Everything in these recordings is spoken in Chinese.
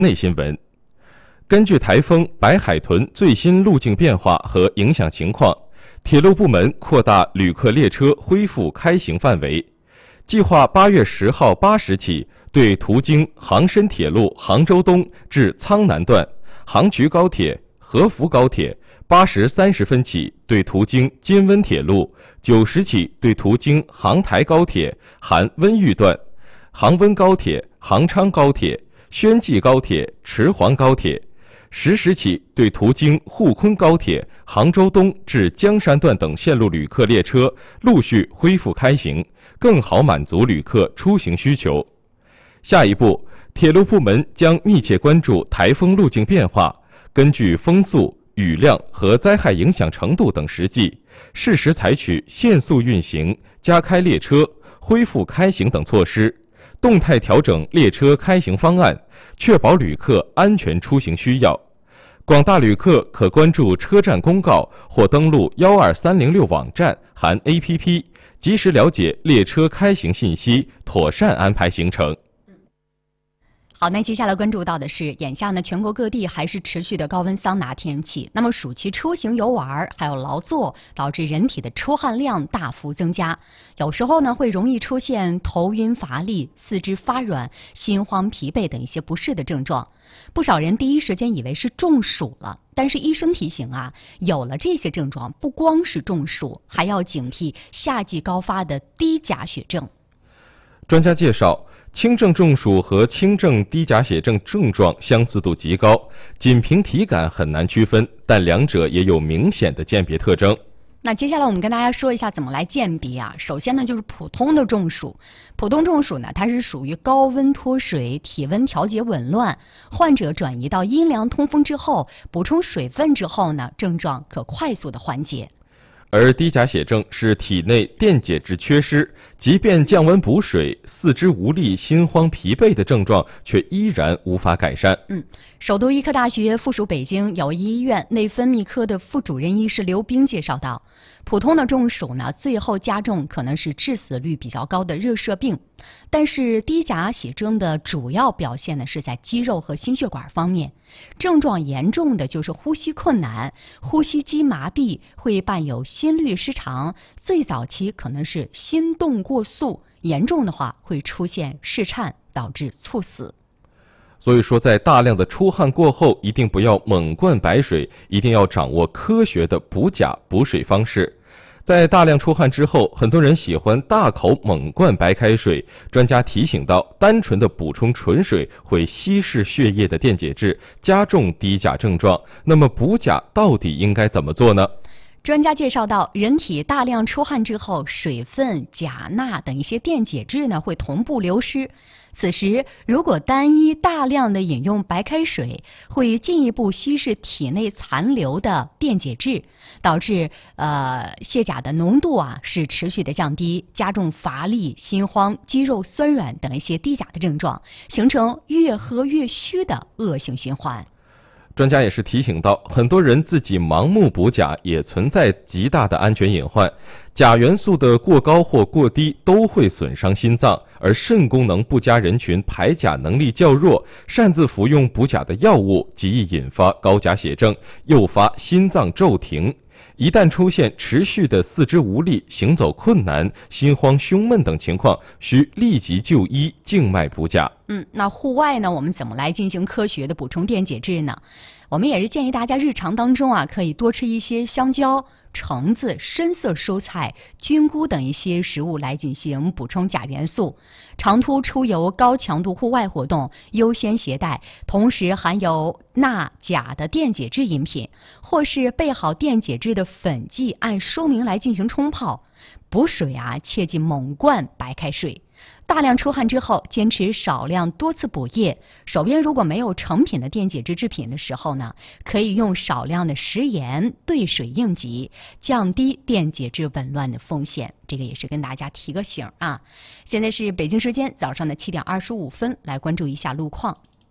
内新闻。根据台风白海豚最新路径变化和影响情况，铁路部门扩大旅客列车恢复开行范围，计划8月10号8时起，对途经杭深铁路杭州东至苍南段、杭衢高铁、合福高铁8时30分起对途经金温铁路，9时起对途经杭台高铁含温榆段、杭温高铁、杭昌高铁、宣济高铁、池黄高铁，10时起对途经沪昆高铁杭州东至江山段等线路旅客列车陆续恢复开行，更好满足旅客出行需求。下一步，铁路部门将密切关注台风路径变化，根据风速、雨量和灾害影响程度等实际，适时采取限速运行、加开列车、恢复开行等措施，动态调整列车开行方案，确保旅客安全出行需要。广大旅客可关注车站公告或登录12306网站含 APP， 及时了解列车开行信息，妥善安排行程。 好，那接下来关注到的是，眼下呢，全国各地还是持续的高温桑拿天气。那么暑期出行游玩还有劳作，导致人体的出汗量大幅增加，有时候呢会容易出现头晕乏力、四肢发软、心慌疲惫等一些不适的症状。不少人第一时间以为是中暑了，但是医生提醒啊，有了这些症状，不光是中暑，还要警惕夏季高发的低钾血症。 专家介绍，轻症中暑和轻症低钾血症症状相似度极高，仅凭体感很难区分，但两者也有明显的鉴别特征。 那接下来我们跟大家说一下怎么来鉴别啊。首先呢，就是普通的中暑。普通中暑呢，它是属于高温脱水，体温调节紊乱，患者转移到阴凉通风之后，补充水分之后呢，症状可快速的缓解。 而低钾血症是体内电解质缺失，即便降温补水，四肢无力、心慌疲惫的症状却依然无法改善。 首都医科大学附属北京友谊医院内分泌科的副主任医师刘冰介绍到，普通的中暑呢，最后加重可能是致死率比较高的热射病，但是低钾血症的主要表现呢是在肌肉和心血管方面，症状严重的就是呼吸困难、呼吸肌麻痹，会伴有心律失常，最早期可能是心动过速，严重的话会出现室颤，导致猝死。 所以说，在大量的出汗过后，一定不要猛灌白水，一定要掌握科学的补钾补水方式。在大量出汗之后，很多人喜欢大口猛灌白开水。专家提醒到，单纯的补充纯水会稀释血液的电解质，加重低钾症状。那么补钾到底应该怎么做呢？ 专家介绍到，人体大量出汗之后，水分、钾、钠等一些电解质呢会同步流失。此时，如果单一大量的饮用白开水，会进一步稀释体内残留的电解质，导致卸钾的浓度是持续的降低，加重乏力、心慌、肌肉酸软等一些低钾的症状，形成越喝越虚的恶性循环。 专家也是提醒到，很多人自己盲目补钾也存在极大的安全隐患。钾元素的过高或过低都会损伤心脏，而肾功能不佳人群排钾能力较弱，擅自服用补钾的药物，极易引发高钾血症，诱发心脏骤停。一旦出现持续的四肢无力、行走困难、心慌胸闷等情况，需立即就医静脉补钾。 那户外呢，我们怎么来进行科学的补充电解质呢？我们也是建议大家日常当中可以多吃一些香蕉、橙子、深色蔬菜、菌菇等一些食物来进行补充钾元素。长途出游、高强度户外活动优先携带同时含有钠、钾的电解质饮品，或是备好电解质的粉剂，按说明来进行冲泡。补水切忌猛灌白开水。大量出汗之后，坚持少量多次补液。手边如果没有成品的电解质制品的时候呢，可以用少量的食盐兑水应急，降低电解质紊乱的风险。这个也是跟大家提个醒现在是北京时间早上的7点25分，来关注一下路况。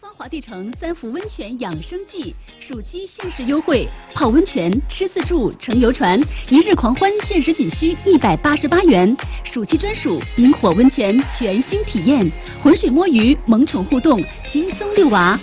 方华帝城3伏温泉养生季，暑期限时优惠，泡温泉、吃自助、乘游船，1日狂欢限时仅需188元。暑期专属冰火温泉全新体验，浑水摸鱼、萌宠互动，轻松遛娃。